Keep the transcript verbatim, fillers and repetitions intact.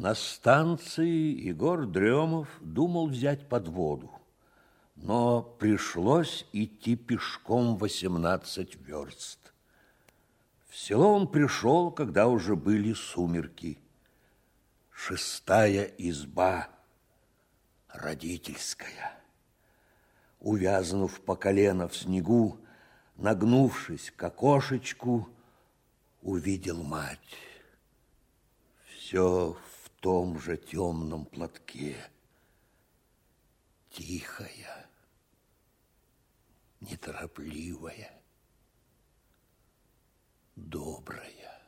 На станции Егор Дремов думал взять подводу, но пришлось идти пешком восемнадцать верст. В село он пришел, когда уже были сумерки. Шестая изба, родительская. Увязнув по колено в снегу, нагнувшись к окошечку, увидел мать. Все в том же темном платке, тихая, неторопливая, добрая.